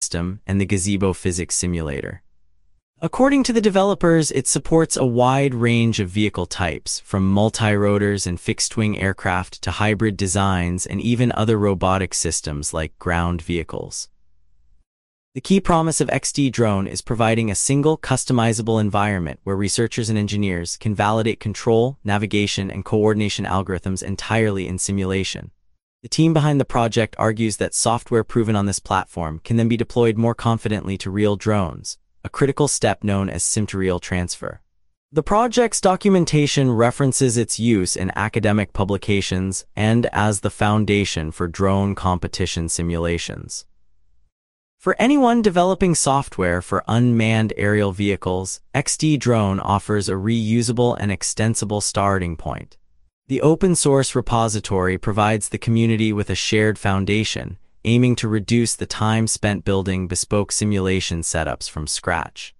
system and the Gazebo physics simulator. According to the developers, it supports a wide range of vehicle types, from multi-rotors and fixed-wing aircraft to hybrid designs and even other robotic systems like ground vehicles. The key promise of XD Drone is providing a single, customizable environment where researchers and engineers can validate control, navigation, and coordination algorithms entirely in simulation. The team behind the project argues that software proven on this platform can then be deployed more confidently to real drones, a critical step known as sim-to-real transfer. The project's documentation references its use in academic publications and as the foundation for drone competition simulations. For anyone developing software for unmanned aerial vehicles, XD Drone offers a reusable and extensible starting point. The open-source repository provides the community with a shared foundation, aiming to reduce the time spent building bespoke simulation setups from scratch.